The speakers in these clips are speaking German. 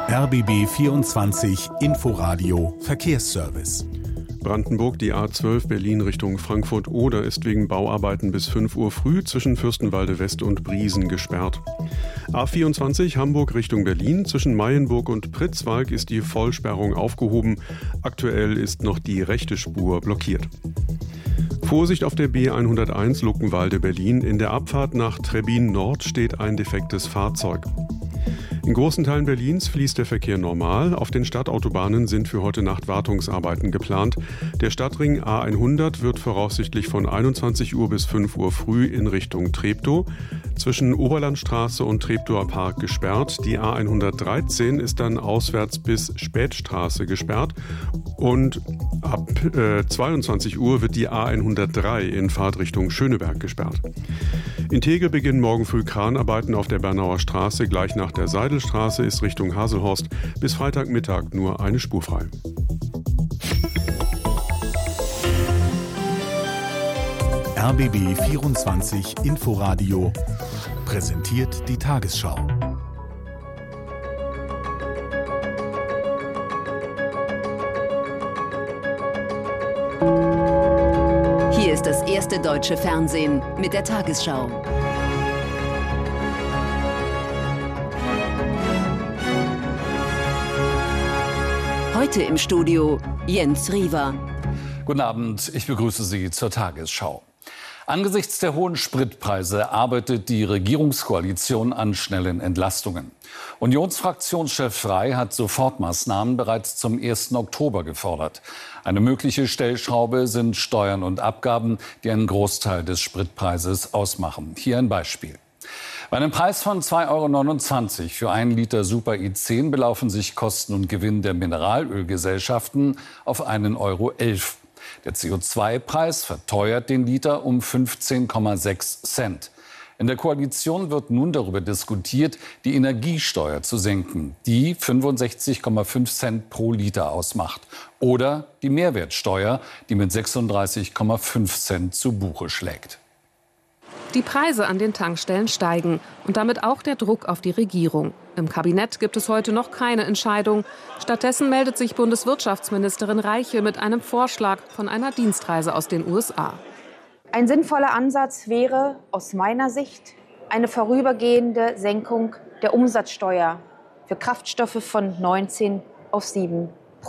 RBB 24 Inforadio Verkehrsservice. Brandenburg, die A12 Berlin Richtung Frankfurt-Oder ist wegen Bauarbeiten bis 5 Uhr früh zwischen Fürstenwalde West und Briesen gesperrt. A24 Hamburg Richtung Berlin, zwischen Mayenburg und Pritzwalk ist die Vollsperrung aufgehoben. Aktuell ist noch die rechte Spur blockiert. Vorsicht auf der B101 Luckenwalde-Berlin. In der Abfahrt nach Trebbin Nord steht ein defektes Fahrzeug. In großen Teilen Berlins fließt der Verkehr normal. Auf den Stadtautobahnen sind für heute Nacht Wartungsarbeiten geplant. Der Stadtring A100 wird voraussichtlich von 21 Uhr bis 5 Uhr früh in Richtung Treptow. Zwischen Oberlandstraße und Treptower Park gesperrt. Die A113 ist dann auswärts bis Spätstraße gesperrt. Und ab 22 Uhr wird die A103 in Fahrtrichtung Schöneberg gesperrt. In Tegel beginnen morgen früh Kranarbeiten auf der Bernauer Straße. Gleich nach der Seidelstraße ist Richtung Haselhorst bis Freitagmittag nur eine Spur frei. RBB 24 Inforadio präsentiert die Tagesschau. Hier ist das erste deutsche Fernsehen mit der Tagesschau. Heute im Studio Jens Riewer. Guten Abend, ich begrüße Sie zur Tagesschau. Angesichts der hohen Spritpreise arbeitet die Regierungskoalition an schnellen Entlastungen. Unionsfraktionschef Frey hat Sofortmaßnahmen bereits zum 1. Oktober gefordert. Eine mögliche Stellschraube sind Steuern und Abgaben, die einen Großteil des Spritpreises ausmachen. Hier ein Beispiel. Bei einem Preis von 2,29 € für 1 Liter Super I10 belaufen sich Kosten und Gewinn der Mineralölgesellschaften auf 1,11 €. Der CO2-Preis verteuert den Liter um 15,6 Cent. In der Koalition wird nun darüber diskutiert, die Energiesteuer zu senken, die 65,5 Cent pro Liter ausmacht. Oder die Mehrwertsteuer, die mit 36,5 Cent zu Buche schlägt. Die Preise an den Tankstellen steigen und damit auch der Druck auf die Regierung. Im Kabinett gibt es heute noch keine Entscheidung. Stattdessen meldet sich Bundeswirtschaftsministerin Reiche mit einem Vorschlag von einer Dienstreise aus den USA. Ein sinnvoller Ansatz wäre aus meiner Sicht eine vorübergehende Senkung der Umsatzsteuer für Kraftstoffe von 19 auf 7%.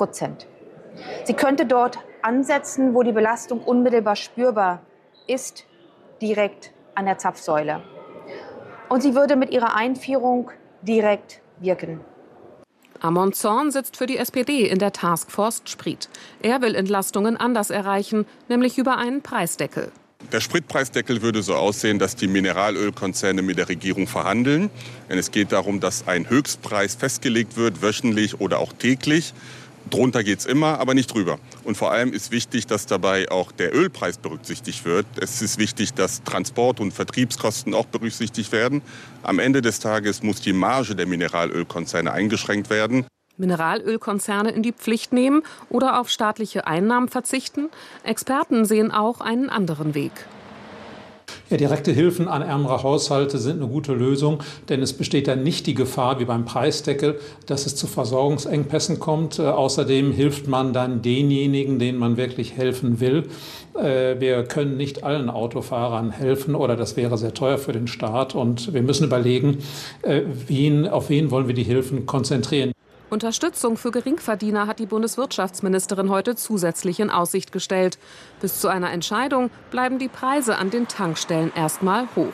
Sie könnte dort ansetzen, wo die Belastung unmittelbar spürbar ist, direkt an der Zapfsäule. Und sie würde mit ihrer Einführung direkt wirken. Amon Zorn sitzt für die SPD in der Taskforce Sprit. Er will Entlastungen anders erreichen, nämlich über einen Preisdeckel. Der Spritpreisdeckel würde so aussehen, dass die Mineralölkonzerne mit der Regierung verhandeln. Denn es geht darum, dass ein Höchstpreis festgelegt wird, wöchentlich oder auch täglich. Drunter geht's immer, aber nicht drüber. Und vor allem ist wichtig, dass dabei auch der Ölpreis berücksichtigt wird. Es ist wichtig, dass Transport- und Vertriebskosten auch berücksichtigt werden. Am Ende des Tages muss die Marge der Mineralölkonzerne eingeschränkt werden. Mineralölkonzerne in die Pflicht nehmen oder auf staatliche Einnahmen verzichten? Experten sehen auch einen anderen Weg. Ja, direkte Hilfen an ärmere Haushalte sind eine gute Lösung, denn es besteht dann nicht die Gefahr, wie beim Preisdeckel, dass es zu Versorgungsengpässen kommt. Außerdem hilft man dann denjenigen, denen man wirklich helfen will. Wir können nicht allen Autofahrern helfen oder das wäre sehr teuer für den Staat. Und wir müssen überlegen, auf wen wollen wir die Hilfen konzentrieren. Unterstützung für Geringverdiener hat die Bundeswirtschaftsministerin heute zusätzlich in Aussicht gestellt. Bis zu einer Entscheidung bleiben die Preise an den Tankstellen erstmal hoch.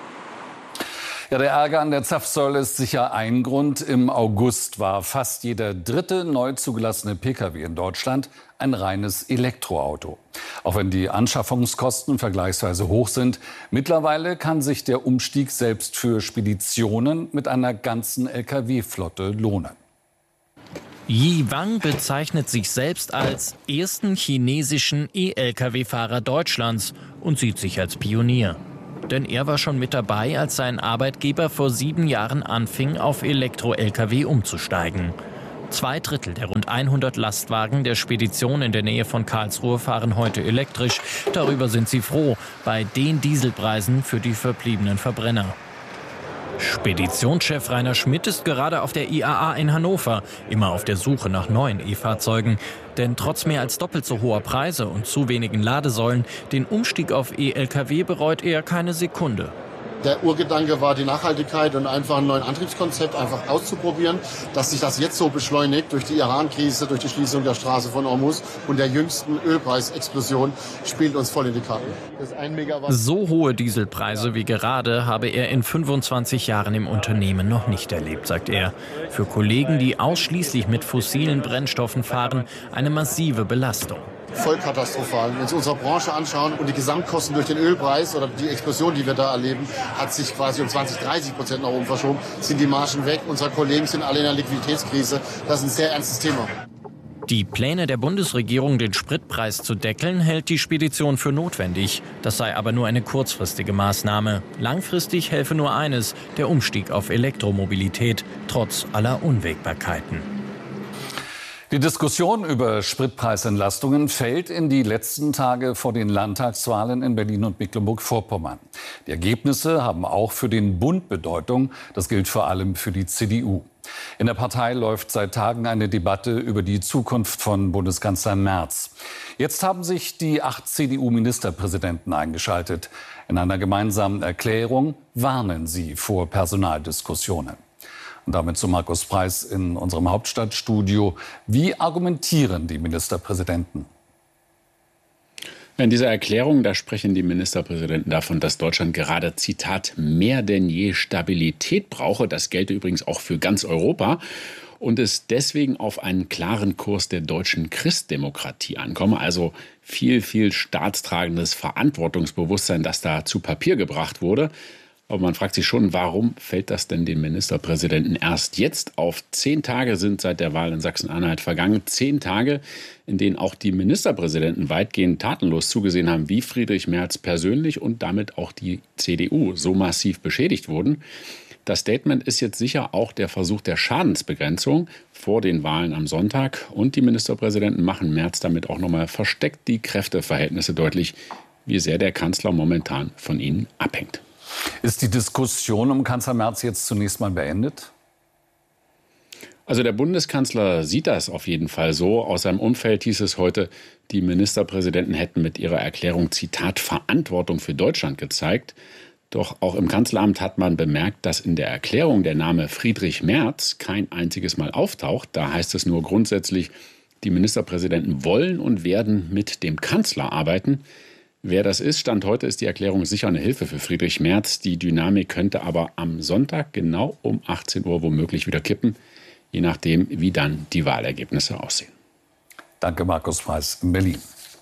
Ja, der Ärger an der Zapfsäule ist sicher ein Grund. Im August war fast jeder dritte neu zugelassene Pkw in Deutschland ein reines Elektroauto. Auch wenn die Anschaffungskosten vergleichsweise hoch sind, mittlerweile kann sich der Umstieg selbst für Speditionen mit einer ganzen Lkw-Flotte lohnen. Yi Wang bezeichnet sich selbst als ersten chinesischen E-Lkw-Fahrer Deutschlands und sieht sich als Pionier. Denn er war schon mit dabei, als sein Arbeitgeber vor 7 Jahren anfing, auf Elektro-Lkw umzusteigen. 2/3 der rund 100 Lastwagen der Spedition in der Nähe von Karlsruhe fahren heute elektrisch. Darüber sind sie froh, bei den Dieselpreisen für die verbliebenen Verbrenner. Speditionschef Rainer Schmidt ist gerade auf der IAA in Hannover, immer auf der Suche nach neuen E-Fahrzeugen. Denn trotz mehr als doppelt so hoher Preise und zu wenigen Ladesäulen, den Umstieg auf E-Lkw bereut er keine Sekunde. Der Urgedanke war die Nachhaltigkeit und einfach ein neues Antriebskonzept einfach auszuprobieren. Dass sich das jetzt so beschleunigt durch die Iran-Krise, durch die Schließung der Straße von Hormuz und der jüngsten Ölpreisexplosion, spielt uns voll in die Karten. So hohe Dieselpreise wie gerade habe er in 25 Jahren im Unternehmen noch nicht erlebt, sagt er. Für Kollegen, die ausschließlich mit fossilen Brennstoffen fahren, eine massive Belastung. Voll katastrophal. Wenn wir uns unsere Branche anschauen und die Gesamtkosten durch den Ölpreis oder die Explosion, die wir da erleben, hat sich quasi um 20-30% nach oben verschoben, sind die Margen weg. Unsere Kollegen sind alle in einer Liquiditätskrise. Das ist ein sehr ernstes Thema. Die Pläne der Bundesregierung, den Spritpreis zu deckeln, hält die Spedition für notwendig. Das sei aber nur eine kurzfristige Maßnahme. Langfristig helfe nur eines, der Umstieg auf Elektromobilität, trotz aller Unwägbarkeiten. Die Diskussion über Spritpreisentlastungen fällt in die letzten Tage vor den Landtagswahlen in Berlin und Mecklenburg-Vorpommern. Die Ergebnisse haben auch für den Bund Bedeutung. Das gilt vor allem für die CDU. In der Partei läuft seit Tagen eine Debatte über die Zukunft von Bundeskanzler Merz. Jetzt haben sich die 8 CDU-Ministerpräsidenten eingeschaltet. In einer gemeinsamen Erklärung warnen sie vor Personaldiskussionen. Und damit zu Markus Preis in unserem Hauptstadtstudio. Wie argumentieren die Ministerpräsidenten? In dieser Erklärung, da sprechen die Ministerpräsidenten davon, dass Deutschland gerade, Zitat, mehr denn je Stabilität brauche. Das gelte übrigens auch für ganz Europa. Und es deswegen auf einen klaren Kurs der deutschen Christdemokratie ankomme. Also viel staatstragendes Verantwortungsbewusstsein, das da zu Papier gebracht wurde. Aber man fragt sich schon, warum fällt das denn den Ministerpräsidenten erst jetzt auf? 10 Tage sind seit der Wahl in Sachsen-Anhalt vergangen. 10 Tage, in denen auch die Ministerpräsidenten weitgehend tatenlos zugesehen haben, wie Friedrich Merz persönlich und damit auch die CDU so massiv beschädigt wurden. Das Statement ist jetzt sicher auch der Versuch der Schadensbegrenzung vor den Wahlen am Sonntag. Und die Ministerpräsidenten machen Merz damit auch nochmal versteckt die Kräfteverhältnisse deutlich, wie sehr der Kanzler momentan von ihnen abhängt. Ist die Diskussion um Kanzler Merz jetzt zunächst mal beendet? Also der Bundeskanzler sieht das auf jeden Fall so. Aus seinem Umfeld hieß es heute, die Ministerpräsidenten hätten mit ihrer Erklärung, Zitat, Verantwortung für Deutschland gezeigt. Doch auch im Kanzleramt hat man bemerkt, dass in der Erklärung der Name Friedrich Merz kein einziges Mal auftaucht. Da heißt es nur grundsätzlich, die Ministerpräsidenten wollen und werden mit dem Kanzler arbeiten. Wer das ist, Stand heute ist die Erklärung sicher eine Hilfe für Friedrich Merz. Die Dynamik könnte aber am Sonntag genau um 18 Uhr womöglich wieder kippen, je nachdem, wie dann die Wahlergebnisse aussehen. Danke, Markus Preis in Berlin.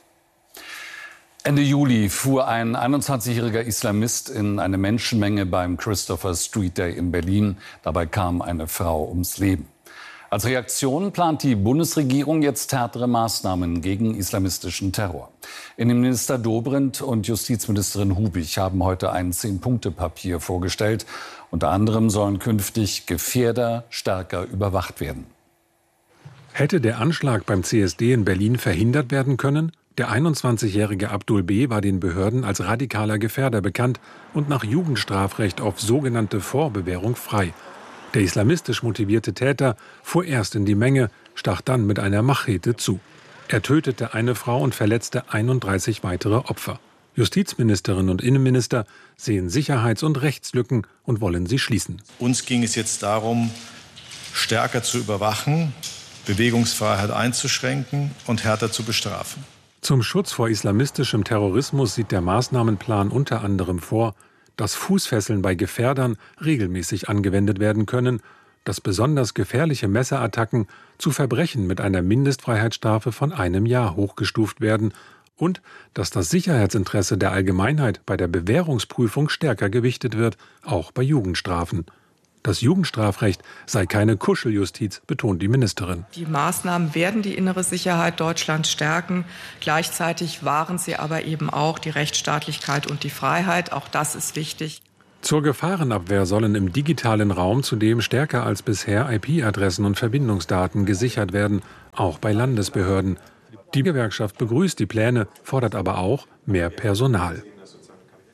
Ende Juli fuhr ein 21-jähriger Islamist in eine Menschenmenge beim Christopher Street Day in Berlin. Dabei kam eine Frau ums Leben. Als Reaktion plant die Bundesregierung jetzt härtere Maßnahmen gegen islamistischen Terror. Innenminister Dobrindt und Justizministerin Hubig haben heute ein 10-Punkte-Papier vorgestellt. Unter anderem sollen künftig Gefährder stärker überwacht werden. Hätte der Anschlag beim CSD in Berlin verhindert werden können? Der 21-jährige Abdul B. war den Behörden als radikaler Gefährder bekannt und nach Jugendstrafrecht auf sogenannte Vorbewährung frei. Der islamistisch motivierte Täter fuhr erst in die Menge, stach dann mit einer Machete zu. Er tötete eine Frau und verletzte 31 weitere Opfer. Justizministerin und Innenminister sehen Sicherheits- und Rechtslücken und wollen sie schließen. Uns ging es jetzt darum, stärker zu überwachen, Bewegungsfreiheit einzuschränken und härter zu bestrafen. Zum Schutz vor islamistischem Terrorismus sieht der Maßnahmenplan unter anderem vor, dass Fußfesseln bei Gefährdern regelmäßig angewendet werden können, dass besonders gefährliche Messerattacken zu Verbrechen mit einer Mindestfreiheitsstrafe von 1 Jahr hochgestuft werden und dass das Sicherheitsinteresse der Allgemeinheit bei der Bewährungsprüfung stärker gewichtet wird, auch bei Jugendstrafen. Das Jugendstrafrecht sei keine Kuscheljustiz, betont die Ministerin. Die Maßnahmen werden die innere Sicherheit Deutschlands stärken. Gleichzeitig wahren sie aber eben auch die Rechtsstaatlichkeit und die Freiheit. Auch das ist wichtig. Zur Gefahrenabwehr sollen im digitalen Raum zudem stärker als bisher IP-Adressen und Verbindungsdaten gesichert werden, auch bei Landesbehörden. Die Gewerkschaft begrüßt die Pläne, fordert aber auch mehr Personal.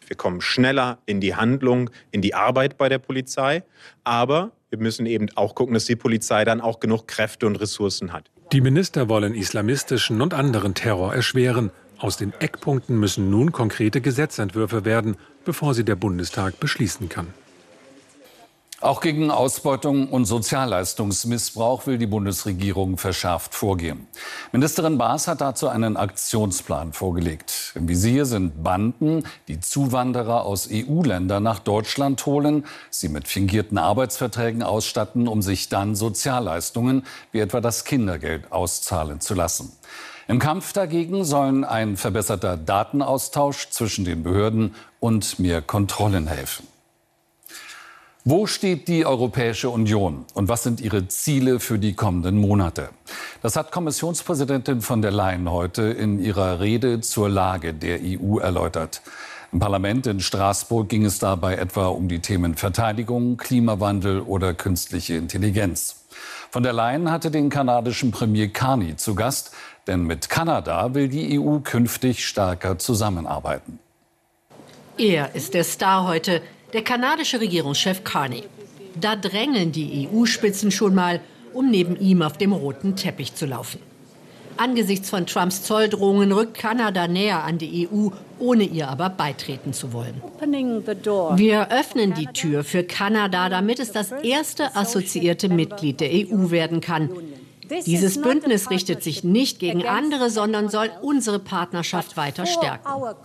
Wir kommen schneller in die Handlung, in die Arbeit bei der Polizei. Aber wir müssen eben auch gucken, dass die Polizei dann auch genug Kräfte und Ressourcen hat. Die Minister wollen islamistischen und anderen Terror erschweren. Aus den Eckpunkten müssen nun konkrete Gesetzentwürfe werden, bevor sie der Bundestag beschließen kann. Auch gegen Ausbeutung und Sozialleistungsmissbrauch will die Bundesregierung verschärft vorgehen. Ministerin Baas hat dazu einen Aktionsplan vorgelegt. Im Visier sind Banden, die Zuwanderer aus EU-Ländern nach Deutschland holen, sie mit fingierten Arbeitsverträgen ausstatten, um sich dann Sozialleistungen wie etwa das Kindergeld auszahlen zu lassen. Im Kampf dagegen sollen ein verbesserter Datenaustausch zwischen den Behörden und mehr Kontrollen helfen. Wo steht die Europäische Union und was sind ihre Ziele für die kommenden Monate? Das hat Kommissionspräsidentin von der Leyen heute in ihrer Rede zur Lage der EU erläutert. Im Parlament in Straßburg ging es dabei etwa um die Themen Verteidigung, Klimawandel oder künstliche Intelligenz. Von der Leyen hatte den kanadischen Premier Carney zu Gast, denn mit Kanada will die EU künftig stärker zusammenarbeiten. Er ist der Star heute. Der kanadische Regierungschef Carney. Da drängeln die EU-Spitzen schon mal, um neben ihm auf dem roten Teppich zu laufen. Angesichts von Trumps Zolldrohungen rückt Kanada näher an die EU, ohne ihr aber beitreten zu wollen. Wir öffnen die Tür für Kanada, damit es das erste assoziierte Mitglied der EU werden kann. Dieses Bündnis richtet sich nicht gegen andere, sondern soll unsere Partnerschaft weiter stärken.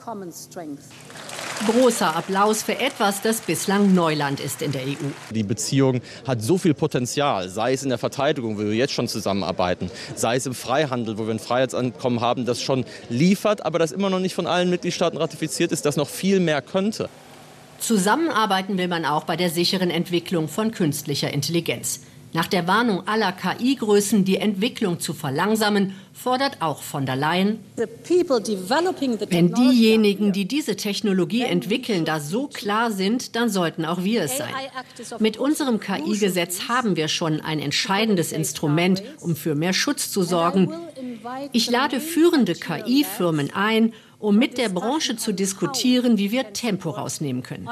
Großer Applaus für etwas, das bislang Neuland ist in der EU. Die Beziehung hat so viel Potenzial, sei es in der Verteidigung, wo wir jetzt schon zusammenarbeiten, sei es im Freihandel, wo wir ein Freiheitsabkommen haben, das schon liefert, aber das immer noch nicht von allen Mitgliedstaaten ratifiziert ist, das noch viel mehr könnte. Zusammenarbeiten will man auch bei der sicheren Entwicklung von künstlicher Intelligenz. Nach der Warnung aller KI-Größen, die Entwicklung zu verlangsamen, fordert auch von der Leyen, wenn diejenigen, die diese Technologie entwickeln, da so klar sind, dann sollten auch wir es sein. Mit unserem KI-Gesetz haben wir schon ein entscheidendes Instrument, um für mehr Schutz zu sorgen. Ich lade führende KI-Firmen ein, um mit der Branche zu diskutieren, wie wir Tempo rausnehmen können.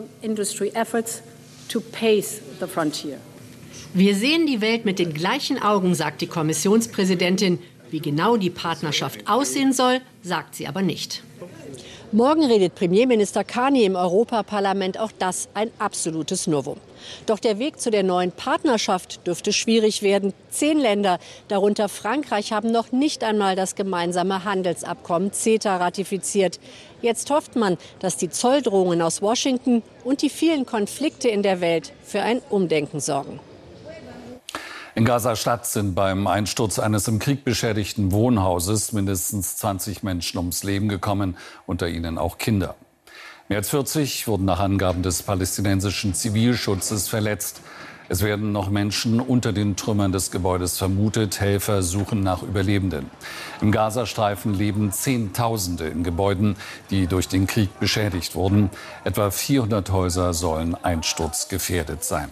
Wir sehen die Welt mit den gleichen Augen, sagt die Kommissionspräsidentin. Wie genau die Partnerschaft aussehen soll, sagt sie aber nicht. Morgen redet Premierminister Carney im Europaparlament, auch das ein absolutes Novum. Doch der Weg zu der neuen Partnerschaft dürfte schwierig werden. 10 Länder, darunter Frankreich, haben noch nicht einmal das gemeinsame Handelsabkommen CETA ratifiziert. Jetzt hofft man, dass die Zolldrohungen aus Washington und die vielen Konflikte in der Welt für ein Umdenken sorgen. In Gaza-Stadt sind beim Einsturz eines im Krieg beschädigten Wohnhauses mindestens 20 Menschen ums Leben gekommen, unter ihnen auch Kinder. Mehr als 40 wurden nach Angaben des palästinensischen Zivilschutzes verletzt. Es werden noch Menschen unter den Trümmern des Gebäudes vermutet. Helfer suchen nach Überlebenden. Im Gazastreifen leben Zehntausende in Gebäuden, die durch den Krieg beschädigt wurden. Etwa 400 Häuser sollen einsturzgefährdet sein.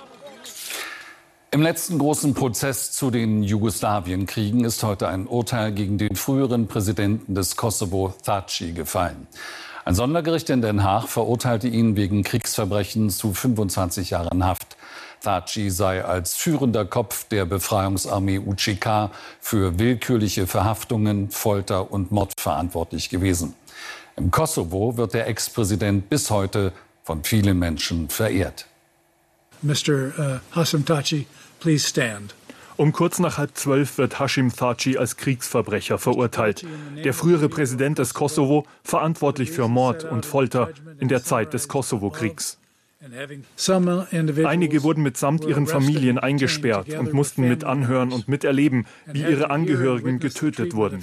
Im letzten großen Prozess zu den Jugoslawienkriegen ist heute ein Urteil gegen den früheren Präsidenten des Kosovo, Thaci, gefallen. Ein Sondergericht in Den Haag verurteilte ihn wegen Kriegsverbrechen zu 25 Jahren Haft. Thaci sei als führender Kopf der Befreiungsarmee UÇK für willkürliche Verhaftungen, Folter und Mord verantwortlich gewesen. Im Kosovo wird der Ex-Präsident bis heute von vielen Menschen verehrt. Mr. Hashim Thaci, please stand. Um kurz nach 11:30 wird Hashim Thaci als Kriegsverbrecher verurteilt. Der frühere Präsident des Kosovo, verantwortlich für Mord und Folter in der Zeit des Kosovo-Kriegs. Einige wurden mitsamt ihren Familien eingesperrt und mussten mit anhören und miterleben, wie ihre Angehörigen getötet wurden.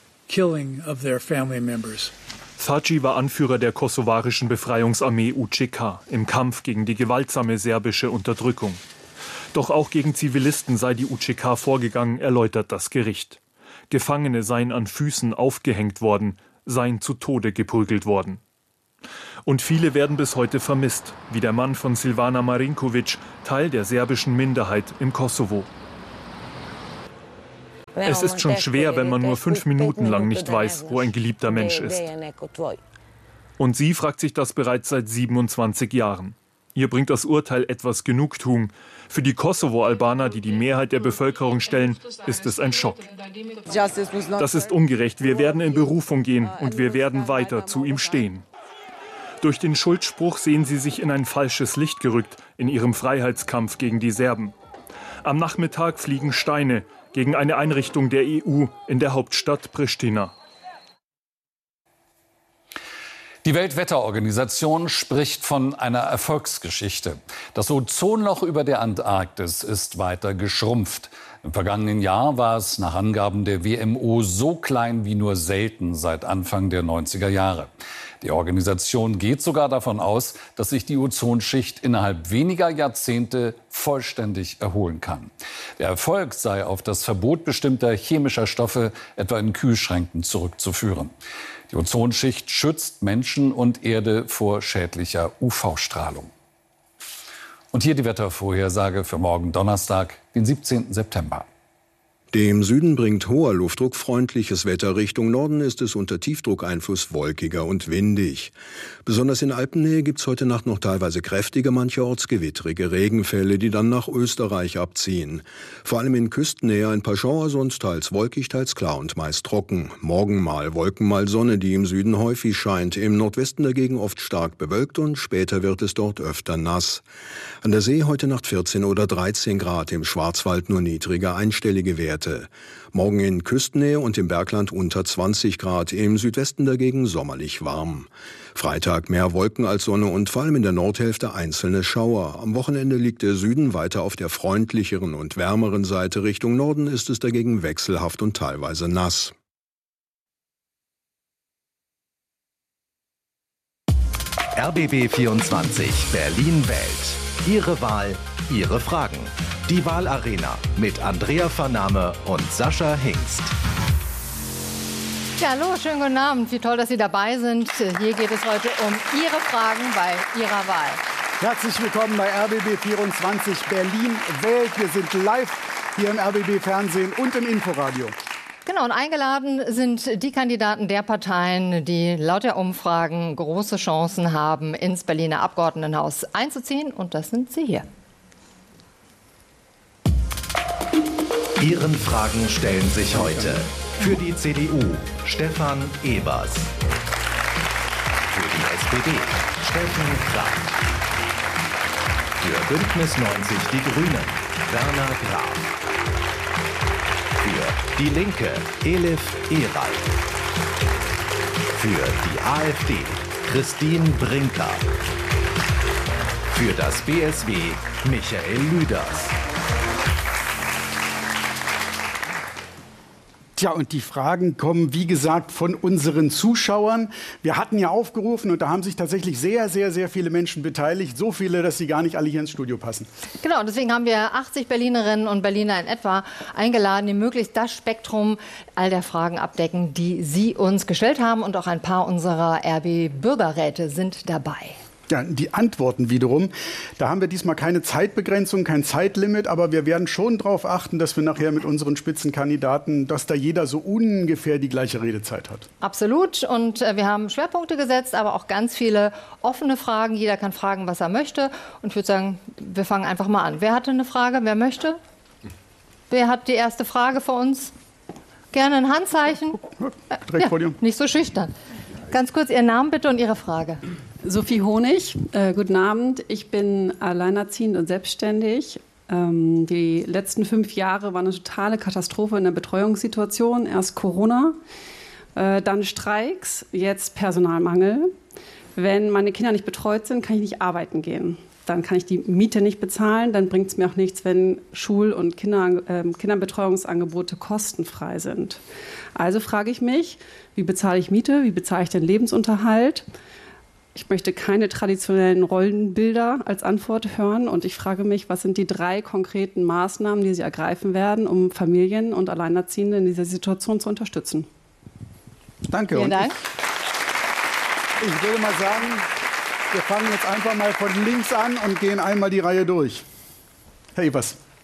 Thaci war Anführer der kosovarischen Befreiungsarmee UÇK im Kampf gegen die gewaltsame serbische Unterdrückung. Doch auch gegen Zivilisten sei die UÇK vorgegangen, erläutert das Gericht. Gefangene seien an Füßen aufgehängt worden, seien zu Tode geprügelt worden. Und viele werden bis heute vermisst, wie der Mann von Silvana Marinković, Teil der serbischen Minderheit im Kosovo. Es ist schon schwer, wenn man nur 5 Minuten lang nicht weiß, wo ein geliebter Mensch ist. Und sie fragt sich das bereits seit 27 Jahren. Ihr bringt das Urteil etwas Genugtuung. Für die Kosovo-Albaner, die die Mehrheit der Bevölkerung stellen, ist es ein Schock. Das ist ungerecht. Wir werden in Berufung gehen und wir werden weiter zu ihm stehen. Durch den Schuldspruch sehen sie sich in ein falsches Licht gerückt in ihrem Freiheitskampf gegen die Serben. Am Nachmittag fliegen Steine gegen eine Einrichtung der EU in der Hauptstadt Pristina. Die Weltwetterorganisation spricht von einer Erfolgsgeschichte. Das Ozonloch über der Antarktis ist weiter geschrumpft. Im vergangenen Jahr war es nach Angaben der WMO so klein wie nur selten seit Anfang der 90er Jahre. Die Organisation geht sogar davon aus, dass sich die Ozonschicht innerhalb weniger Jahrzehnte vollständig erholen kann. Der Erfolg sei auf das Verbot bestimmter chemischer Stoffe, etwa in Kühlschränken, zurückzuführen. Die Ozonschicht schützt Menschen und Erde vor schädlicher UV-Strahlung. Und hier die Wettervorhersage für morgen Donnerstag, den 17. September. Dem Süden bringt hoher Luftdruck freundliches Wetter. Richtung Norden ist es unter Tiefdruckeinfluss wolkiger und windig. Besonders in Alpennähe gibt es heute Nacht noch teilweise kräftige, mancherorts gewittrige Regenfälle, die dann nach Österreich abziehen. Vor allem in Küstennähe ein paar Schauer, sonst teils wolkig, teils klar und meist trocken. Morgen mal Wolken, mal Sonne, die im Süden häufig scheint. Im Nordwesten dagegen oft stark bewölkt und später wird es dort öfter nass. An der See heute Nacht 14 oder 13 Grad, im Schwarzwald nur niedrige einstellige Werte. Morgen in Küstennähe und im Bergland unter 20 Grad, im Südwesten dagegen sommerlich warm. Freitag mehr Wolken als Sonne und vor allem in der Nordhälfte einzelne Schauer. Am Wochenende liegt der Süden weiter auf der freundlicheren und wärmeren Seite. Richtung Norden ist es dagegen wechselhaft und teilweise nass. RBB 24 Berlin wählt. Ihre Wahl, Ihre Fragen. Die Wahlarena mit Andrea Vernahme und Sascha Hingst. Ja, hallo, schönen guten Abend. Wie toll, dass Sie dabei sind. Hier geht es heute um Ihre Fragen bei Ihrer Wahl. Herzlich willkommen bei RBB 24 Berlin wählt. Wir sind live hier im RBB Fernsehen und im Inforadio. Genau, und eingeladen sind die Kandidaten der Parteien, die laut der Umfragen große Chancen haben, ins Berliner Abgeordnetenhaus einzuziehen. Und das sind Sie hier. Ihren Fragen stellen sich heute für die CDU Stefan Ebers, für die SPD Steffen Kraft, für Bündnis 90 Die Grünen Werner Graf, für die Linke Elif Eral, für die AfD Christine Brinker, für das BSW Michael Lüders. Tja, und die Fragen kommen, wie gesagt, von unseren Zuschauern. Wir hatten ja aufgerufen und da haben sich tatsächlich sehr, sehr, sehr viele Menschen beteiligt. So viele, dass sie gar nicht alle hier ins Studio passen. Genau, deswegen haben wir 80 Berlinerinnen und Berliner in etwa eingeladen, die möglichst das Spektrum all der Fragen abdecken, die Sie uns gestellt haben. Und auch ein paar unserer RB-Bürgerräte sind dabei. Ja, die Antworten wiederum, da haben wir diesmal keine Zeitbegrenzung, kein Zeitlimit, aber wir werden schon darauf achten, dass wir nachher mit unseren Spitzenkandidaten, dass da jeder so ungefähr die gleiche Redezeit hat. Absolut, und wir haben Schwerpunkte gesetzt, aber auch ganz viele offene Fragen. Jeder kann fragen, was er möchte, und ich würde sagen, wir fangen einfach mal an. Wer hatte eine Frage? Wer möchte? Wer hat die erste Frage für uns? Gerne ein Handzeichen. Direkt vor dir. Nicht so schüchtern. Ganz kurz Ihren Namen bitte und Ihre Frage. Sophie Honig, guten Abend. Ich bin alleinerziehend und selbstständig. Die letzten 5 Jahre waren eine totale Katastrophe in der Betreuungssituation. Erst Corona, dann Streiks, jetzt Personalmangel. Wenn meine Kinder nicht betreut sind, kann ich nicht arbeiten gehen. Dann kann ich die Miete nicht bezahlen. Dann bringt es mir auch nichts, wenn Schul- und Kinderbetreuungsangebote kostenfrei sind. Also frage ich mich, wie bezahle ich Miete? Wie bezahle ich den Lebensunterhalt? Ich möchte keine traditionellen Rollenbilder als Antwort hören. Und ich frage mich, was sind die 3 konkreten Maßnahmen, die Sie ergreifen werden, um Familien und Alleinerziehende in dieser Situation zu unterstützen? Danke. Vielen Dank. Ich würde mal sagen, wir fangen jetzt einfach mal von links an und gehen einmal die Reihe durch. Herr Ebers.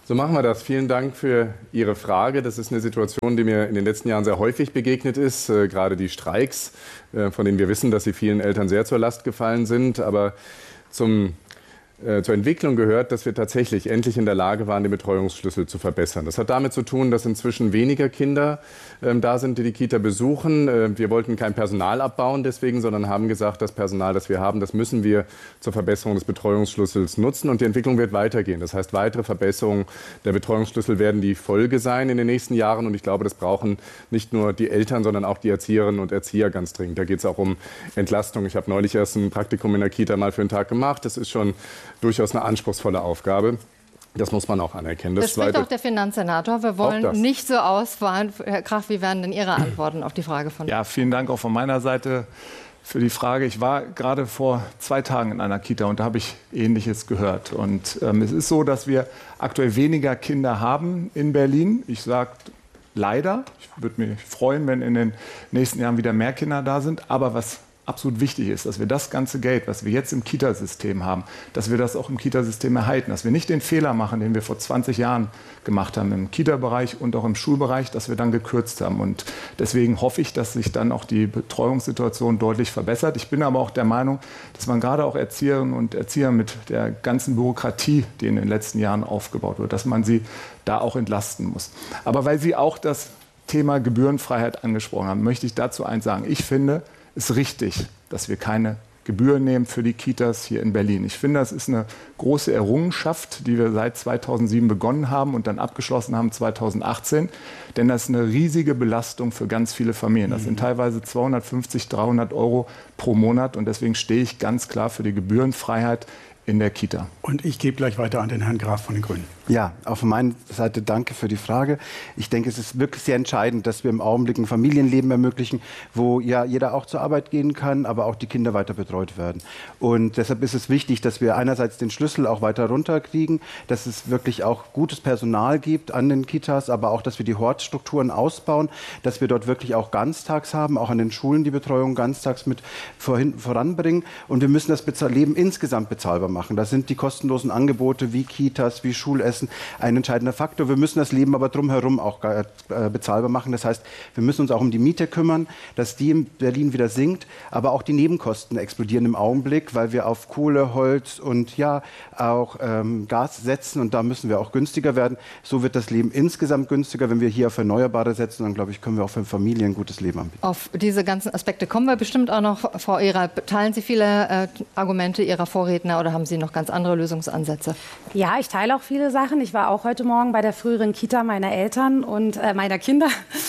So machen wir das. Vielen Dank für Ihre Frage. Das ist eine Situation, die mir in den letzten Jahren sehr häufig begegnet ist. Gerade die Streiks, von denen wir wissen, dass sie vielen Eltern sehr zur Last gefallen sind. Aber zur Entwicklung gehört, dass wir tatsächlich endlich in der Lage waren, den Betreuungsschlüssel zu verbessern. Das hat damit zu tun, dass inzwischen weniger Kinder da sind, die die Kita besuchen. Wir wollten kein Personal abbauen deswegen, sondern haben gesagt, das Personal, das wir haben, das müssen wir zur Verbesserung des Betreuungsschlüssels nutzen. Und die Entwicklung wird weitergehen. Das heißt, weitere Verbesserungen der Betreuungsschlüssel werden die Folge sein in den nächsten Jahren. Und ich glaube, das brauchen nicht nur die Eltern, sondern auch die Erzieherinnen und Erzieher ganz dringend. Da geht es auch um Entlastung. Ich habe neulich erst ein Praktikum in der Kita mal für einen Tag gemacht. Das ist schon durchaus eine anspruchsvolle Aufgabe. Das muss man auch anerkennen. Das spricht auch der Finanzsenator. Wir wollen nicht so ausfahren. Herr Krach, wie wären denn Ihre Antworten auf die Frage von? Ja, vielen Dank auch von meiner Seite für die Frage. Ich war gerade vor 2 Tagen in einer Kita und da habe ich Ähnliches gehört. Und es ist so, dass wir aktuell weniger Kinder haben in Berlin. Ich sage leider. Ich würde mich freuen, wenn in den nächsten Jahren wieder mehr Kinder da sind. Aber was absolut wichtig ist, dass wir das ganze Geld, was wir jetzt im Kitasystem haben, dass wir das auch im Kitasystem erhalten, dass wir nicht den Fehler machen, den wir vor 20 Jahren gemacht haben im Kita-Bereich und auch im Schulbereich, dass wir dann gekürzt haben. Und deswegen hoffe ich, dass sich dann auch die Betreuungssituation deutlich verbessert. Ich bin aber auch der Meinung, dass man gerade auch Erzieherinnen und Erzieher mit der ganzen Bürokratie, die in den letzten Jahren aufgebaut wird, dass man sie da auch entlasten muss. Aber weil Sie auch das Thema Gebührenfreiheit angesprochen haben, möchte ich dazu eins sagen. Ich finde, es ist richtig, dass wir keine Gebühren nehmen für die Kitas hier in Berlin. Ich finde, das ist eine große Errungenschaft, die wir seit 2007 begonnen haben und dann abgeschlossen haben 2018. Denn das ist eine riesige Belastung für ganz viele Familien. Das sind teilweise 250, 300 Euro pro Monat. Und deswegen stehe ich ganz klar für die Gebührenfreiheit in der Kita. Und ich gebe gleich weiter an den Herrn Graf von den Grünen. Ja, auch von meiner Seite danke für die Frage. Ich denke, es ist wirklich sehr entscheidend, dass wir im Augenblick ein Familienleben ermöglichen, wo ja jeder auch zur Arbeit gehen kann, aber auch die Kinder weiter betreut werden. Und deshalb ist es wichtig, dass wir einerseits den Schlüssel auch weiter runterkriegen, dass es wirklich auch gutes Personal gibt an den Kitas, aber auch, dass wir die Hortstrukturen ausbauen, dass wir dort wirklich auch ganztags haben, auch an den Schulen die Betreuung ganztags mit voranbringen. Und wir müssen das Leben insgesamt bezahlbar machen. Da sind die kostenlosen Angebote wie Kitas, wie Schulessen ein entscheidender Faktor. Wir müssen das Leben aber drumherum auch bezahlbar machen. Das heißt, wir müssen uns auch um die Miete kümmern, dass die in Berlin wieder sinkt. Aber auch die Nebenkosten explodieren im Augenblick, weil wir auf Kohle, Holz und ja auch Gas setzen. Und da müssen wir auch günstiger werden. So wird das Leben insgesamt günstiger. Wenn wir hier auf Erneuerbare setzen, dann glaube ich, können wir auch für Familien ein gutes Leben anbieten. Auf diese ganzen Aspekte kommen wir bestimmt auch noch, Frau Ehrer. Teilen Sie viele Argumente Ihrer Vorredner oder haben Sie noch ganz andere Lösungsansätze? Ja, ich teile auch viele Sachen. Ich war auch heute Morgen bei der früheren Kita meiner Eltern und meiner Kinder.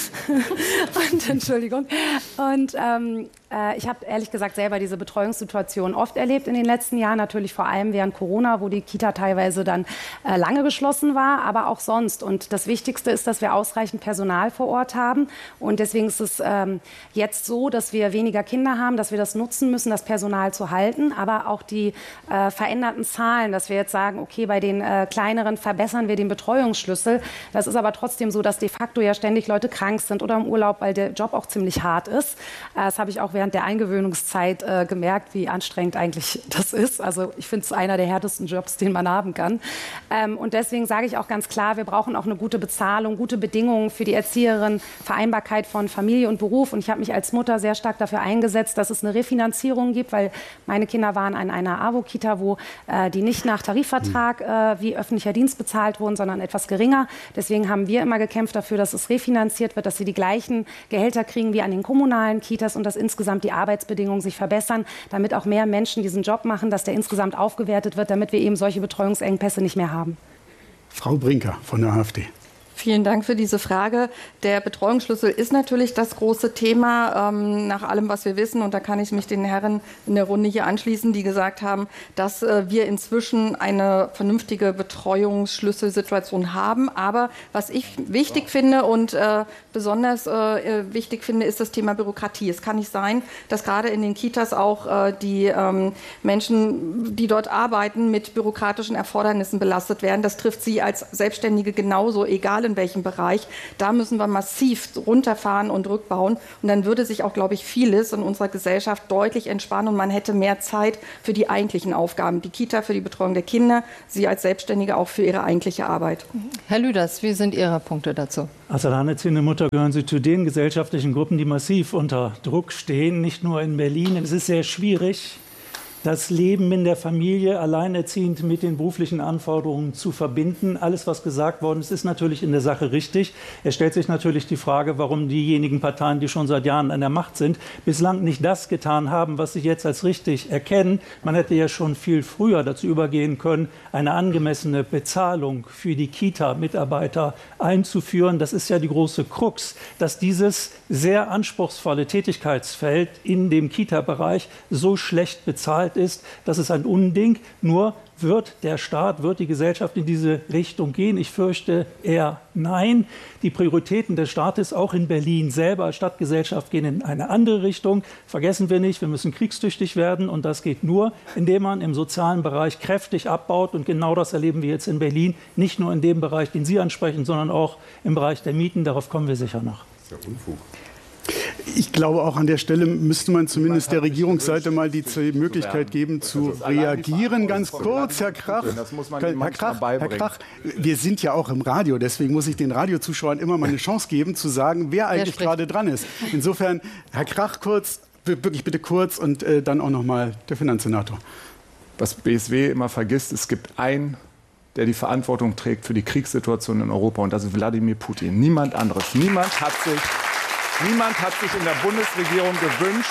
Und, Entschuldigung. Und ich habe ehrlich gesagt selber diese Betreuungssituation oft erlebt in den letzten Jahren. Natürlich vor allem während Corona, wo die Kita teilweise dann lange geschlossen war, aber auch sonst. Und das Wichtigste ist, dass wir ausreichend Personal vor Ort haben. Und deswegen ist es jetzt so, dass wir weniger Kinder haben, dass wir das nutzen müssen, das Personal zu halten. Aber auch die veränderten Zahlen, dass wir jetzt sagen, okay, bei den kleineren verbessern wir den Betreuungsschlüssel. Das ist aber trotzdem so, dass de facto ja ständig Leute krank sind oder im Urlaub, weil der Job auch ziemlich hart ist. Das habe ich auch während der Eingewöhnungszeit gemerkt, wie anstrengend eigentlich das ist. Also ich finde es einer der härtesten Jobs, den man haben kann. Und deswegen sage ich auch ganz klar, wir brauchen auch eine gute Bezahlung, gute Bedingungen für die Erzieherin, Vereinbarkeit von Familie und Beruf. Und ich habe mich als Mutter sehr stark dafür eingesetzt, dass es eine Refinanzierung gibt, weil meine Kinder waren an einer AWO-Kita, wo die nicht nach Tarifvertrag wie öffentlicher Dienst bezahlt wurden, sondern etwas geringer. Deswegen haben wir immer gekämpft dafür, dass es refinanziert wird, dass sie die gleichen Gehälter kriegen wie an den kommunalen Kitas und dass insgesamt die Arbeitsbedingungen sich verbessern, damit auch mehr Menschen diesen Job machen, dass der insgesamt aufgewertet wird, damit wir eben solche Betreuungsengpässe nicht mehr haben. Frau Brinker von der AfD. Vielen Dank für diese Frage. Der Betreuungsschlüssel ist natürlich das große Thema, nach allem, was wir wissen. Und da kann ich mich den Herren in der Runde hier anschließen, die gesagt haben, dass wir inzwischen eine vernünftige Betreuungsschlüsselsituation haben. Aber was ich wichtig finde und besonders wichtig finde, ist das Thema Bürokratie. Es kann nicht sein, dass gerade in den Kitas auch die Menschen, die dort arbeiten, mit bürokratischen Erfordernissen belastet werden. Das trifft sie als Selbstständige genauso, egal in in welchem Bereich. Da müssen wir massiv runterfahren und rückbauen. Und dann würde sich auch, glaube ich, vieles in unserer Gesellschaft deutlich entspannen und man hätte mehr Zeit für die eigentlichen Aufgaben. Die Kita für die Betreuung der Kinder, Sie als Selbstständige auch für Ihre eigentliche Arbeit. Herr Lüders, wie sind Ihre Punkte dazu? Als alleinerziehende Mutter gehören Sie zu den gesellschaftlichen Gruppen, die massiv unter Druck stehen, nicht nur in Berlin. Es ist sehr schwierig, das Leben in der Familie alleinerziehend mit den beruflichen Anforderungen zu verbinden. Alles, was gesagt worden ist, ist natürlich in der Sache richtig. Es stellt sich natürlich die Frage, warum diejenigen Parteien, die schon seit Jahren an der Macht sind, bislang nicht das getan haben, was sie jetzt als richtig erkennen. Man hätte ja schon viel früher dazu übergehen können, eine angemessene Bezahlung für die Kita-Mitarbeiter einzuführen. Das ist ja die große Krux, dass dieses sehr anspruchsvolle Tätigkeitsfeld in dem Kita-Bereich so schlecht bezahlt ist, das ist ein Unding. Nur wird der Staat, wird die Gesellschaft in diese Richtung gehen? Ich fürchte eher nein. Die Prioritäten des Staates, auch in Berlin selber als Stadtgesellschaft, gehen in eine andere Richtung. Vergessen wir nicht, wir müssen kriegstüchtig werden und das geht nur, indem man im sozialen Bereich kräftig abbaut und genau das erleben wir jetzt in Berlin. Nicht nur in dem Bereich, den Sie ansprechen, sondern auch im Bereich der Mieten. Darauf kommen wir sicher noch. Das ist ja Unfug. Ich glaube, auch an der Stelle müsste man zumindest der Regierungsseite mal die Möglichkeit geben, zu reagieren. Ganz kurz, Herr Krach. Herr Krach, wir sind ja auch im Radio, deswegen muss ich den Radiozuschauern immer mal eine Chance geben, zu sagen, wer eigentlich gerade dran ist. Insofern, Herr Krach, kurz, wirklich bitte kurz und dann auch noch mal der Finanzsenator. Was BSW immer vergisst, es gibt einen, der die Verantwortung trägt für die Kriegssituation in Europa, und das ist Wladimir Putin. Niemand anderes. Niemand hat sich in der Bundesregierung gewünscht,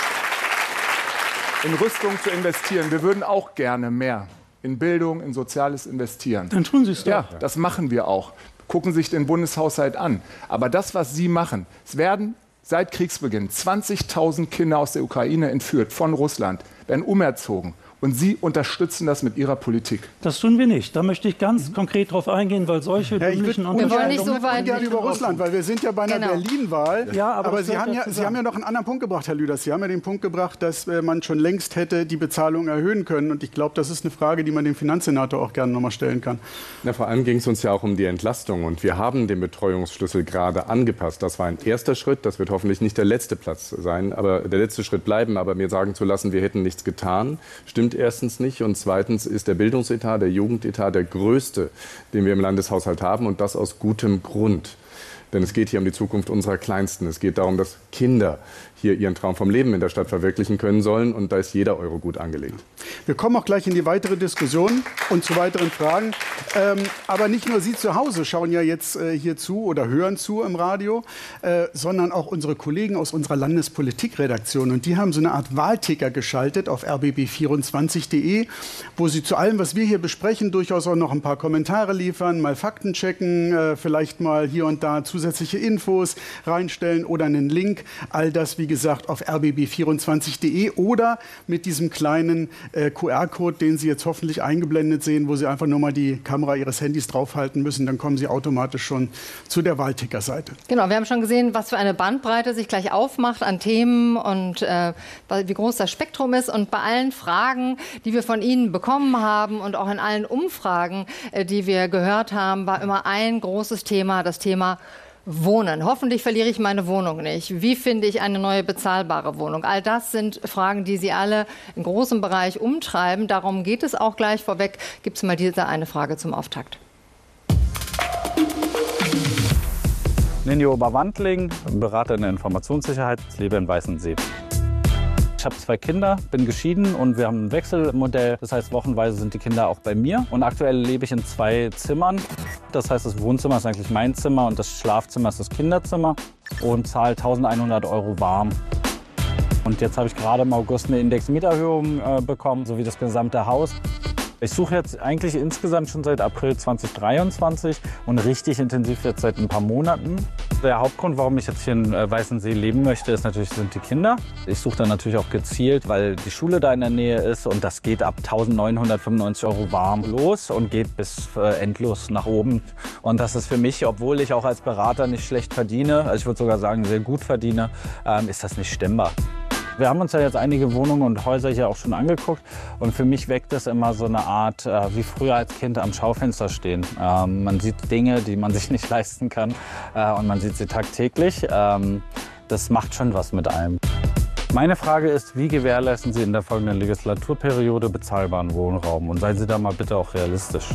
in Rüstung zu investieren. Wir würden auch gerne mehr in Bildung, in Soziales investieren. Dann tun Sie es doch. Ja, das machen wir auch. Gucken Sie sich den Bundeshaushalt an. Aber das, was Sie machen, es werden seit Kriegsbeginn 20.000 Kinder aus der Ukraine entführt von Russland, werden umerzogen. Und Sie unterstützen das mit Ihrer Politik. Das tun wir nicht. Da möchte ich ganz konkret darauf eingehen, weil solche dümmlichen wir wollen nicht so weit über Russland, weil wir sind ja bei einer Berlin-Wahl. Ja, aber Sie haben ja noch einen anderen Punkt gebracht, Herr Lüders. Sie haben ja den Punkt gebracht, dass man schon längst hätte die Bezahlung erhöhen können. Und ich glaube, das ist eine Frage, die man dem Finanzsenator auch gerne noch mal stellen kann. Na, vor allem ging es uns ja auch um die Entlastung. Und wir haben den Betreuungsschlüssel gerade angepasst. Das war ein erster Schritt. Das wird hoffentlich nicht der letzte Platz sein, aber der letzte Schritt bleiben. Aber mir sagen zu lassen, wir hätten nichts getan, stimmt erstens nicht. Und zweitens ist der Bildungsetat, der Jugendetat der größte, den wir im Landeshaushalt haben. Und das aus gutem Grund. Denn es geht hier um die Zukunft unserer Kleinsten. Es geht darum, dass Kinder hier ihren Traum vom Leben in der Stadt verwirklichen können sollen. Und da ist jeder Euro gut angelegt. Wir kommen auch gleich in die weitere Diskussion und zu weiteren Fragen. Aber nicht nur Sie zu Hause schauen ja jetzt hier zu oder hören zu im Radio, sondern auch unsere Kollegen aus unserer Landespolitikredaktion. Und die haben so eine Art Wahlticker geschaltet auf rbb24.de, wo sie zu allem, was wir hier besprechen, durchaus auch noch ein paar Kommentare liefern, mal Fakten checken, vielleicht mal hier und da zusätzliche Infos reinstellen oder einen Link. All das, wie gesagt, auf rbb24.de oder mit diesem kleinen QR-Code, den Sie jetzt hoffentlich eingeblendet sehen, wo Sie einfach nur mal die Kamera Ihres Handys draufhalten müssen. Dann kommen Sie automatisch schon zu der Wahlticker-Seite. Genau, wir haben schon gesehen, was für eine Bandbreite sich gleich aufmacht an Themen und wie groß das Spektrum ist. Und bei allen Fragen, die wir von Ihnen bekommen haben und auch in allen Umfragen, die wir gehört haben, war immer ein großes Thema, das Thema Wohnen. Hoffentlich verliere ich meine Wohnung nicht. Wie finde ich eine neue bezahlbare Wohnung? All das sind Fragen, die Sie alle in großem Bereich umtreiben. Darum geht es auch gleich. Vorweg gibt es mal diese eine Frage zum Auftakt. Ninjo Oberwandling, Berater in der Informationssicherheit, lebe in Weißensee. Ich habe 2 Kinder, bin geschieden und wir haben ein Wechselmodell. Das heißt, wochenweise sind die Kinder auch bei mir. Und aktuell lebe ich in 2 Zimmern. Das heißt, das Wohnzimmer ist eigentlich mein Zimmer und das Schlafzimmer ist das Kinderzimmer. Und zahle 1.100 € warm. Und jetzt habe ich gerade im August eine Indexmieterhöhung bekommen, sowie das gesamte Haus. Ich suche jetzt eigentlich insgesamt schon seit April 2023 und richtig intensiv jetzt seit ein paar Monaten. Der Hauptgrund, warum ich jetzt hier in Weißensee leben möchte, sind die Kinder. Ich suche dann natürlich auch gezielt, weil die Schule da in der Nähe ist und das geht ab 1.995 € warm los und geht bis endlos nach oben. Und das ist für mich, obwohl ich auch als Berater nicht schlecht verdiene, also ich würde sogar sagen sehr gut verdiene, ist das nicht stemmbar. Wir haben uns ja jetzt einige Wohnungen und Häuser hier auch schon angeguckt und für mich weckt das immer so eine Art, wie früher als Kind am Schaufenster stehen. Man sieht Dinge, die man sich nicht leisten kann und man sieht sie tagtäglich. Das macht schon was mit einem. Meine Frage ist, wie gewährleisten Sie in der folgenden Legislaturperiode bezahlbaren Wohnraum? Und seien Sie da mal bitte auch realistisch.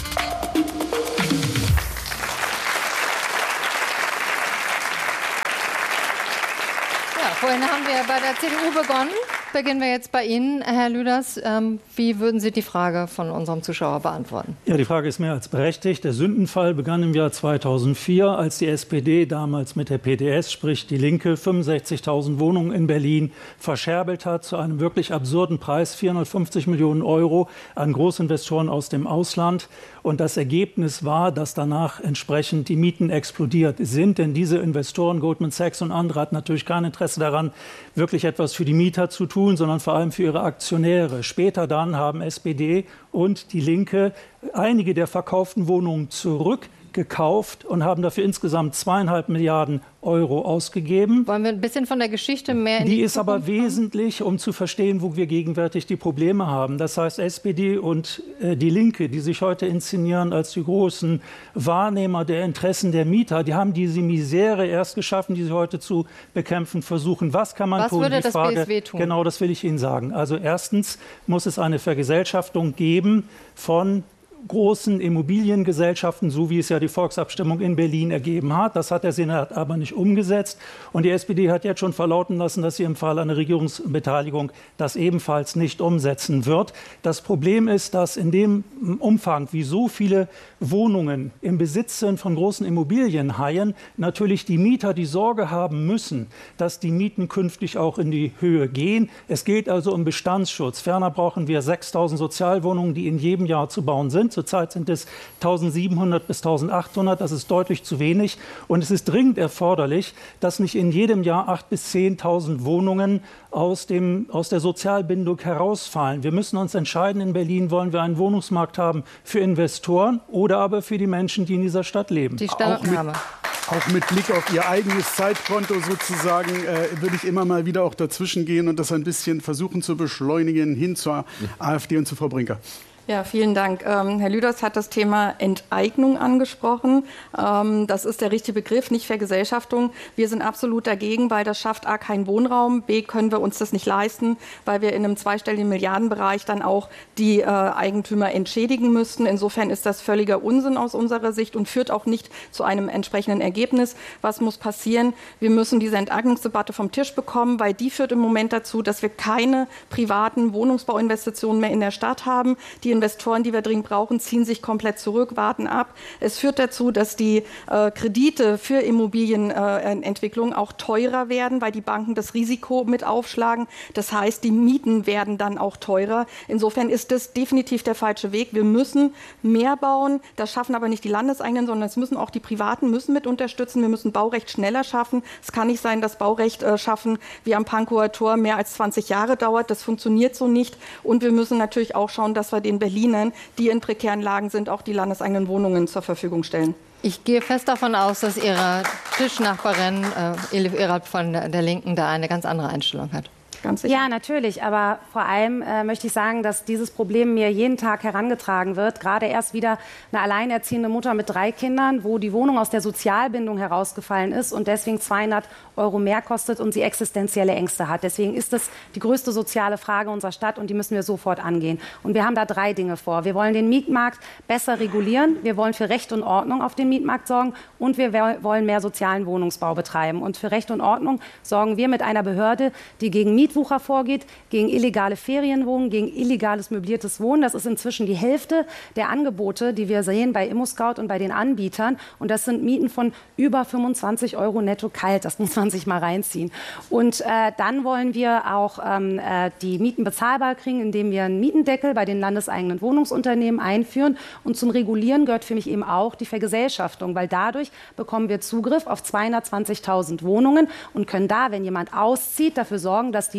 Vorhin haben wir bei der CDU begonnen. Beginnen wir jetzt bei Ihnen, Herr Lüders. Wie würden Sie die Frage von unserem Zuschauer beantworten? Ja, die Frage ist mehr als berechtigt. Der Sündenfall begann im Jahr 2004, als die SPD damals mit der PDS, sprich die Linke, 65.000 Wohnungen in Berlin verscherbelt hat zu einem wirklich absurden Preis, 450 Millionen Euro an Großinvestoren aus dem Ausland. Und das Ergebnis war, dass danach entsprechend die Mieten explodiert sind. Denn diese Investoren, Goldman Sachs und andere, hatten natürlich kein Interesse daran, wirklich etwas für die Mieter zu tun, sondern vor allem für ihre Aktionäre. Später dann haben SPD und die Linke einige der verkauften Wohnungen zurückgekauft und haben dafür insgesamt 2,5 Milliarden Euro ausgegeben. Wollen wir ein bisschen von der Geschichte mehr in die ist aber wesentlich, um zu verstehen, wo wir gegenwärtig die Probleme haben. Das heißt, SPD und die Linke, die sich heute inszenieren als die großen Wahrnehmer der Interessen der Mieter, die haben diese Misere erst geschaffen, die sie heute zu bekämpfen versuchen. Was kann man tun? Was würde die Frage, das BSW tun? Genau, das will ich Ihnen sagen. Also erstens muss es eine Vergesellschaftung geben von großen Immobiliengesellschaften, so wie es ja die Volksabstimmung in Berlin ergeben hat. Das hat der Senat aber nicht umgesetzt. Und die SPD hat jetzt schon verlauten lassen, dass sie im Fall einer Regierungsbeteiligung das ebenfalls nicht umsetzen wird. Das Problem ist, dass in dem Umfang, wie so viele Wohnungen im Besitz sind von großen Immobilienhaien, natürlich die Mieter die Sorge haben müssen, dass die Mieten künftig auch in die Höhe gehen. Es geht also um Bestandsschutz. Ferner brauchen wir 6.000 Sozialwohnungen, die in jedem Jahr zu bauen sind. Zurzeit sind es 1.700 bis 1.800. Das ist deutlich zu wenig. Und es ist dringend erforderlich, dass nicht in jedem Jahr 8.000 bis 10.000 Wohnungen aus der Sozialbindung herausfallen. Wir müssen uns entscheiden in Berlin, wollen wir einen Wohnungsmarkt haben für Investoren oder aber für die Menschen, die in dieser Stadt leben. Die Stellungnahme. Auch mit Blick auf Ihr eigenes Zeitkonto sozusagen würde ich immer mal wieder auch dazwischen gehen und das ein bisschen versuchen zu beschleunigen hin zur AfD und zu Frau Brinker. Ja, vielen Dank. Herr Lüders hat das Thema Enteignung angesprochen. Das ist der richtige Begriff, nicht Vergesellschaftung. Wir sind absolut dagegen, weil das schafft A, keinen Wohnraum, B, können wir uns das nicht leisten, weil wir in einem zweistelligen Milliardenbereich dann auch die Eigentümer entschädigen müssten. Insofern ist das völliger Unsinn aus unserer Sicht und führt auch nicht zu einem entsprechenden Ergebnis. Was muss passieren? Wir müssen diese Enteignungsdebatte vom Tisch bekommen, weil die führt im Moment dazu, dass wir keine privaten Wohnungsbauinvestitionen mehr in der Stadt haben. Die Investoren, die wir dringend brauchen, ziehen sich komplett zurück, warten ab. Es führt dazu, dass die Kredite für Immobilienentwicklung auch teurer werden, weil die Banken das Risiko mit aufschlagen. Das heißt, die Mieten werden dann auch teurer. Insofern ist das definitiv der falsche Weg. Wir müssen mehr bauen. Das schaffen aber nicht die Landeseigenen, sondern es müssen auch die Privaten mit unterstützen. Wir müssen Baurecht schneller schaffen. Es kann nicht sein, dass Baurecht schaffen wie am Pankower Tor mehr als 20 Jahre dauert. Das funktioniert so nicht. Und wir müssen natürlich auch schauen, dass wir den Berlinern, die in prekären Lagen sind, auch die landeseigenen Wohnungen zur Verfügung stellen. Ich gehe fest davon aus, dass Ihre Tischnachbarin Elif Erat von der Linken da eine ganz andere Einstellung hat. Ganz sicher. Ja, natürlich. Aber vor allem möchte ich sagen, dass dieses Problem mir jeden Tag herangetragen wird. Gerade erst wieder eine alleinerziehende Mutter mit 3 Kindern, wo die Wohnung aus der Sozialbindung herausgefallen ist und deswegen 200 Euro mehr kostet und sie existenzielle Ängste hat. Deswegen ist das die größte soziale Frage unserer Stadt und die müssen wir sofort angehen. Und wir haben da 3 Dinge vor. Wir wollen den Mietmarkt besser regulieren. Wir wollen für Recht und Ordnung auf dem Mietmarkt sorgen und wir wollen mehr sozialen Wohnungsbau betreiben. Und für Recht und Ordnung sorgen wir mit einer Behörde, die gegen Mietwucher vorgeht, gegen illegale Ferienwohnungen, gegen illegales möbliertes Wohnen. Das ist inzwischen die Hälfte der Angebote, die wir sehen bei ImmoScout und bei den Anbietern. Und das sind Mieten von über 25 Euro netto kalt. Das muss man sich mal reinziehen. Und dann wollen wir auch die Mieten bezahlbar kriegen, indem wir einen Mietendeckel bei den landeseigenen Wohnungsunternehmen einführen. Und zum Regulieren gehört für mich eben auch die Vergesellschaftung, weil dadurch bekommen wir Zugriff auf 220.000 Wohnungen und können da, wenn jemand auszieht, dafür sorgen, dass die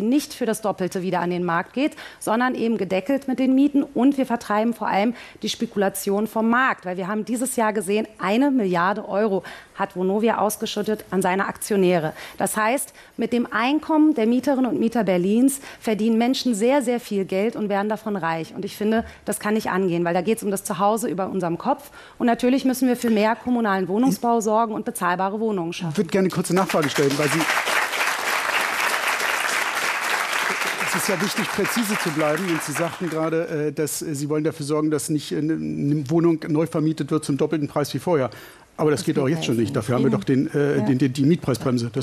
die nicht für das Doppelte wieder an den Markt geht, sondern eben gedeckelt mit den Mieten. Und wir vertreiben vor allem die Spekulation vom Markt, weil wir haben dieses Jahr gesehen, 1 Milliarde Euro hat Vonovia ausgeschüttet an seine Aktionäre. Das heißt, mit dem Einkommen der Mieterinnen und Mieter Berlins verdienen Menschen sehr, sehr viel Geld und werden davon reich. Und ich finde, das kann nicht angehen, weil da geht es um das Zuhause über unserem Kopf. Und natürlich müssen wir für mehr kommunalen Wohnungsbau sorgen und bezahlbare Wohnungen schaffen. Ich würde gerne eine kurze Nachfrage stellen, weil Sie... Es ist ja wichtig, präzise zu bleiben. Und Sie sagten gerade, dass Sie wollen dafür sorgen, dass nicht eine Wohnung neu vermietet wird zum doppelten Preis wie vorher. Aber das geht auch jetzt schon nicht. Dafür haben wir doch die Mietpreisbremse.